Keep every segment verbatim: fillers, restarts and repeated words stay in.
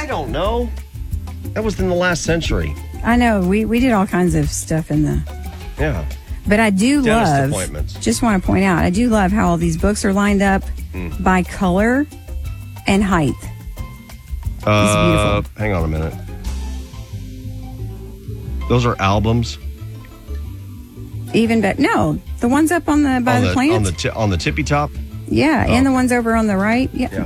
I don't know. That was in the last century. I know. We, we did all kinds of stuff in the... Yeah. But I do Dentist love... appointments. Just want to point out, I do love how all these books are lined up mm. by color and height. Uh, it's beautiful. Hang on a minute. Those are albums? Even better. No, the ones up on the by on the, the plant. On the, t- on the tippy top? Yeah, oh. and the ones over on the right. Yeah. yeah.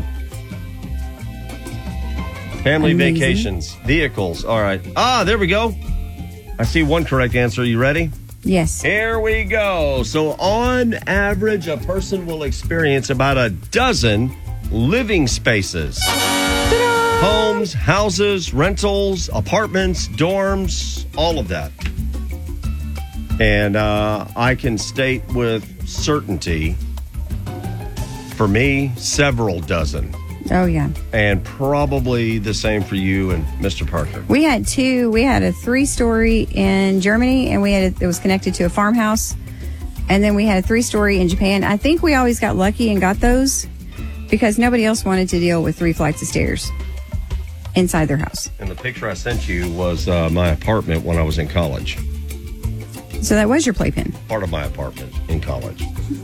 Family Amazing. vacations, vehicles. All right. Ah, there we go. I see one correct answer. You ready? Yes. Here we go. So on average, a person will experience about a dozen living spaces. Ta-da! Homes, houses, rentals, apartments, dorms, all of that. And uh, I can state with certainty, for me, several dozen. Oh, yeah. And probably the same for you and Mister Parker. We had two. We had a three-story in Germany, and we had a, it was connected to a farmhouse. And then we had a three-story in Japan. I think we always got lucky and got those because nobody else wanted to deal with three flights of stairs inside their house. And the picture I sent you was uh, my apartment when I was in college. So that was your playpen. Part of my apartment in college.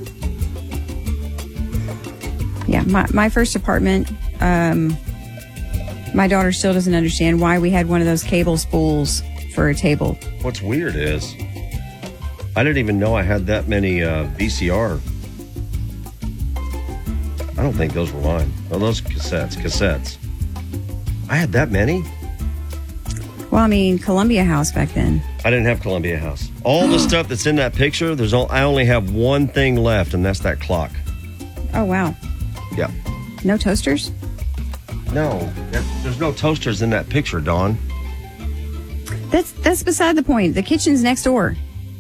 Yeah, my, my first apartment, um, my daughter still doesn't understand why we had one of those cable spools for a table. What's weird is I didn't even know I had that many uh, V C R. I don't think those were mine. Oh, those cassettes, cassettes. I had that many? Well, I mean, Columbia House back then. I didn't have Columbia House. All the stuff that's in that picture, there's all, I only have one thing left, and that's that clock. Oh, wow. Yeah. No toasters? No. There, there's no toasters in that picture, Dawn. That's that's beside the point. The kitchen's next door.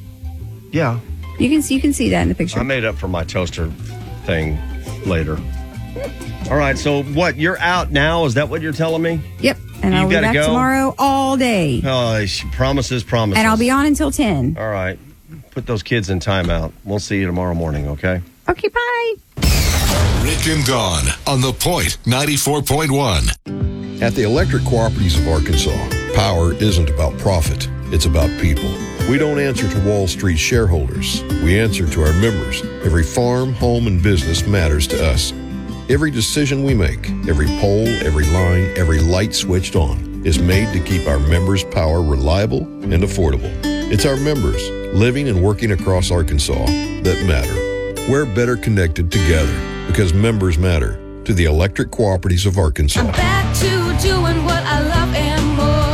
Yeah. You can see, you can see that in the picture. I made up for my toaster thing later. All right, so what? You're out now? Is that what you're telling me? Yep. And You I'll be gotta back go? tomorrow all day. Oh, she promises, promises. And I'll be on until ten. All right. Put those kids in timeout. We'll see you tomorrow morning, okay? Okay, bye. Rick and Dawn on The Point ninety-four point one. At the Electric Cooperatives of Arkansas, power isn't about profit. It's about people. We don't answer to Wall Street shareholders. We answer to our members. Every farm, home, and business matters to us. Every decision we make, every pole, every line, every light switched on is made to keep our members' power reliable and affordable. It's our members living and working across Arkansas that matter. We're better connected together because members matter to the Electric Cooperatives of Arkansas. I'm back to doing what I love and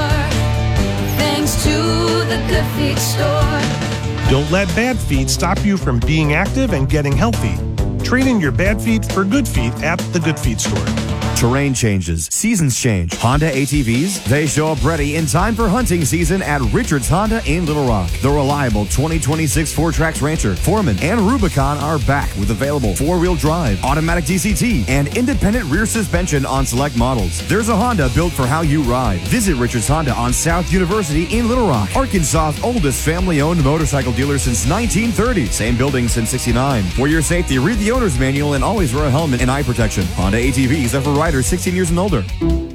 more, thanks to the Good Feet store. Don't let bad feet stop you from being active and getting healthy. Trade in your bad feet for good feet at the Good Feet store. Terrain changes, seasons change. Honda A T Vs, they show up ready in time for hunting season at Richards Honda in Little Rock. The reliable twenty twenty-six four-Trax Rancher, Foreman, and Rubicon are back with available four-wheel drive, automatic D C T, and independent rear suspension on select models. There's a Honda built for how you ride. Visit Richards Honda on South University in Little Rock, Arkansas's oldest family-owned motorcycle dealer since nineteen thirty. Same building since sixty-nine. For your safety, read the owner's manual and always wear a helmet and eye protection. Honda A T Vs are for riders sixteen years and older.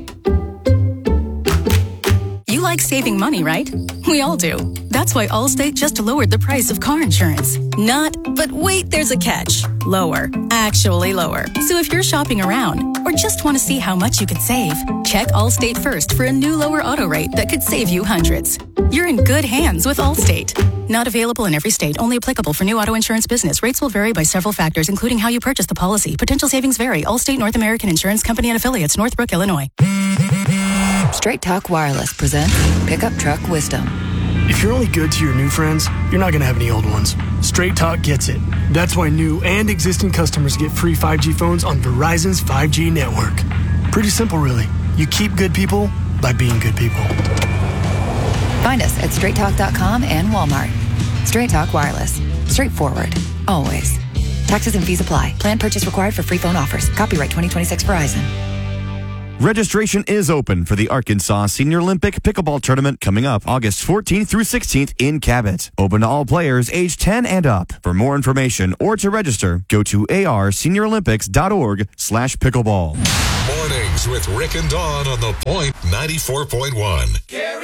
You like saving money, right? We all do. That's why Allstate just lowered the price of car insurance. Not, but wait, there's a catch. Lower. Actually lower. So if you're shopping around or just want to see how much you could save, check Allstate first for a new lower auto rate that could save you hundreds. You're in good hands with Allstate. Not available in every state. Only applicable for new auto insurance business. Rates will vary by several factors, including how you purchase the policy. Potential savings vary. Allstate North American Insurance Company and Affiliates, Northbrook, Illinois. Straight Talk Wireless presents Pickup Truck Wisdom. If you're only good to your new friends, you're not going to have any old ones. Straight Talk gets it. That's why new and existing customers get free five G phones on Verizon's five G network. Pretty simple, really. You keep good people by being good people. Find us at straight talk dot com and Walmart. Straight Talk Wireless. Straightforward. Always. Taxes and fees apply. Plan purchase required for free phone offers. Copyright twenty twenty-six Verizon. Registration is open for the Arkansas Senior Olympic Pickleball Tournament coming up August fourteenth through sixteenth in Cabot. Open to all players age ten and up. For more information or to register, go to ar senior olympics dot org slash pickleball. Mornings Weekdays with Rick and Dawn on The Point ninety-four point one.